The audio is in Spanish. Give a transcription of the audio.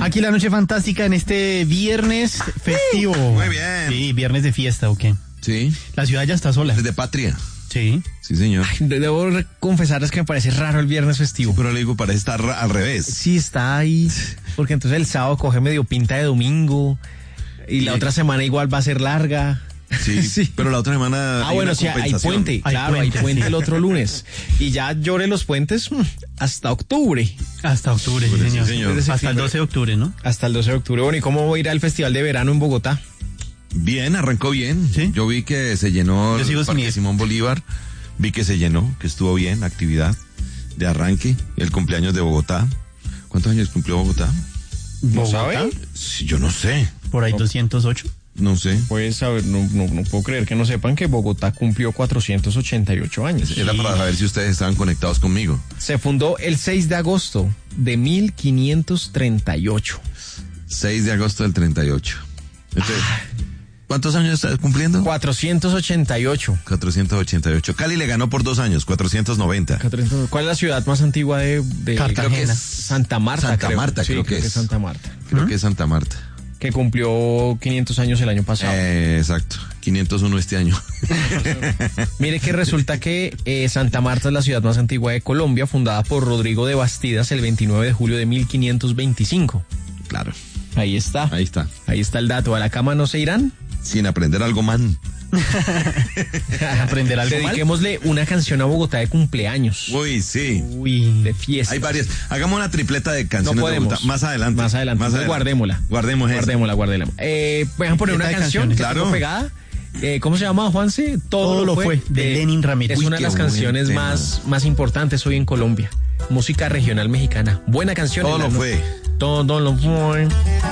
Aquí la noche fantástica en este viernes festivo. Muy bien. Sí, viernes de fiesta, ¿o qué? Sí. La ciudad ya está sola. Desde patria. Sí. Sí, señor. Ay, debo confesarles que me parece raro el viernes festivo. Pero le digo, parece estar al revés. Sí, está ahí, porque entonces el sábado coge medio pinta de domingo y la otra semana igual va a ser larga. Sí, Sí. pero la otra semana. Ah, hay bueno, una sí, hay compensación. puente, claro, hay puente el otro lunes. Y ya llore los puentes hasta octubre. Hasta octubre, sí, Sí, señor. señor. Hasta el 12 de octubre, ¿no? Hasta el 12 de octubre. Bueno, ¿y cómo va a ir al Festival de Verano en Bogotá? Bien, arrancó bien. ¿Sí? Yo vi que se llenó Yo sigo el sin Parque ir. Simón Bolívar. Vi que se llenó, que estuvo bien, actividad de arranque. El cumpleaños de Bogotá. ¿Cuántos años cumplió Bogotá? ¿No ¿Bogotá? sabe? Sí, yo no sé. Por ahí 208. No sé. Pues a ver, no puedo creer que no sepan que Bogotá cumplió 488 años. Era para saber si ustedes estaban conectados conmigo. Se fundó el 6 de agosto de 1538. 6 de agosto del 38. Entonces, ¿cuántos años está cumpliendo? 488. 488. Cali le ganó por 2 años, 490. ¿Cuál es la ciudad más antigua de Cartagena. Creo que es Santa Marta. Santa Marta, Sí, creo que es. Santa Marta. Creo que es Santa Marta. Que cumplió 500 años el año pasado. Exacto. 501 este año. Mire que resulta que Santa Marta es la ciudad más antigua de Colombia, fundada por Rodrigo de Bastidas el 29 de julio de 1525. Claro. Ahí está. Ahí está. Ahí está el dato. ¿A la cama no se irán? Sin aprender algo, man. Aprender algo mal. Dediquémosle una canción a Bogotá de cumpleañños. Uy, sí. Uy. De fiesta. Hay varias. Hagamos una tripleta de canciones No podemos. de Bogotá. Más adelante. Más adelante. Entonces, guardémosla. Guardemos esa. Guardémosla. Pueden poner una Tripleta de canción canciones. que Claro. tengo pegada. ¿Cómo se llama, Juanse? Todo lo fue, de Lenin Ramírez. Es Uy, una de qué las buen canciones tema. más importantes hoy en Colombia. Música regional mexicana. Buena canción. Todo en la lo no- fue. Todo lo fue.